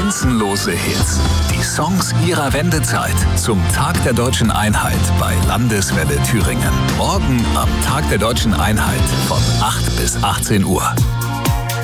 Grenzenlose Hits. Die Songs ihrer Wendezeit. Zum Tag der Deutschen Einheit bei Landeswelle Thüringen. Morgen am Tag der Deutschen Einheit von 8 bis 18 Uhr.